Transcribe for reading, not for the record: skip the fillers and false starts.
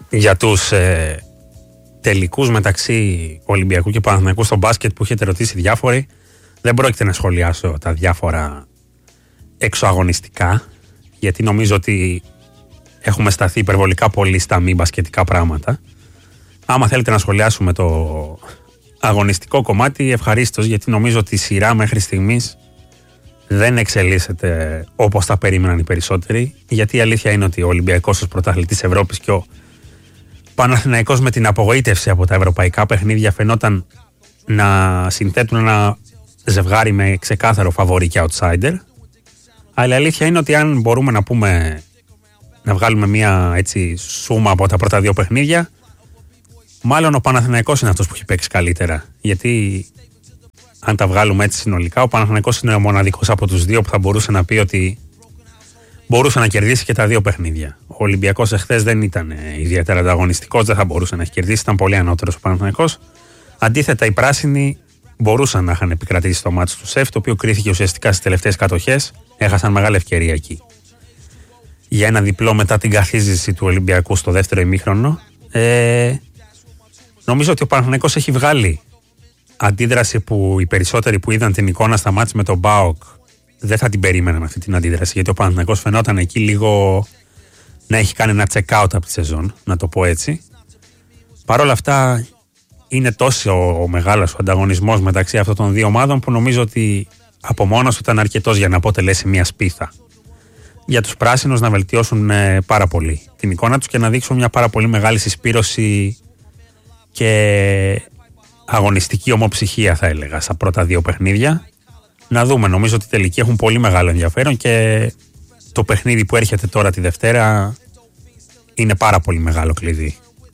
για τους τελικούς μεταξύ Ολυμπιακού και Παναθηναϊκού στο μπάσκετ που έχετε ρωτήσει διάφοροι. Δεν πρόκειται να σχολιάσω τα διάφορα εξωαγωνιστικά, γιατί νομίζω ότι έχουμε σταθεί υπερβολικά πολύ στα μη μπασκετικά πράγματα. Άμα θέλετε να σχολιάσουμε το αγωνιστικό κομμάτι, ευχαρίστως, γιατί νομίζω ότι η σειρά μέχρι στιγμής δεν εξελίσσεται όπως τα περίμεναν οι περισσότεροι, γιατί η αλήθεια είναι ότι ο Ολυμπιακός ως πρωταθλητής Ευρώπης και ο Παναθηναϊκός με την απογοήτευση από τα ευρωπαϊκά παιχνίδια φαινόταν να συνθέτουν ένα ζευγάρι με ξεκάθαρο φαβορί και outsider. Αλλά η αλήθεια είναι ότι αν μπορούμε να πούμε, να βγάλουμε μια έτσι σούμα από τα πρώτα δύο παιχνίδια, μάλλον ο Παναθηναϊκός είναι αυτός που έχει παίξει καλύτερα. Γιατί αν τα βγάλουμε έτσι συνολικά, ο Παναθηναϊκός είναι ο μοναδικός από τους δύο που θα μπορούσε να πει ότι μπορούσε να κερδίσει και τα δύο παιχνίδια. Ο Ολυμπιακός εχθές δεν ήταν ιδιαίτερα ανταγωνιστικός, δεν θα μπορούσε να έχει κερδίσει, ήταν πολύ ανώτερος ο Παναθηναϊκός. Αντίθετα, οι πράσινοι μπορούσαν να είχαν επικρατήσει στο μάτσο του ΣΕΦ, το οποίο κρίθηκε ουσιαστικά στις τελευταίες κατοχές. Έχασαν μεγάλη ευκαιρία εκεί για ένα διπλό μετά την καθίζηση του Ολυμπιακού στο δεύτερο ημίχρονο. Νομίζω ότι ο Παναθηναϊκός έχει βγάλει αντίδραση που οι περισσότεροι που είδαν την εικόνα στα μάτς με τον ΠΑΟΚ δεν θα την περίμεναν αυτή την αντίδραση, γιατί ο Παναθηναϊκός φαινόταν εκεί λίγο να έχει κάνει ένα check out από τη σεζόν, να το πω έτσι. Παρ' όλα αυτά είναι τόσο ο μεγάλος ο ανταγωνισμός μεταξύ αυτών των δύο ομάδων που νομίζω ότι από μόνος του ήταν αρκετός για να αποτελέσει μια σπίθα για τους πράσινους να βελτιώσουν πάρα πολύ την εικόνα τους και να δείξουν μια πάρα πολύ μεγάλη συσπήρωση και αγωνιστική ομοψυχία, θα έλεγα, στα πρώτα δύο παιχνίδια. Να δούμε, νομίζω ότι οι τελικοί έχουν πολύ μεγάλο ενδιαφέρον και το παιχνίδι που έρχεται τώρα τη Δευτέρα είναι πάρα πολύ μεγάλο κλειδί.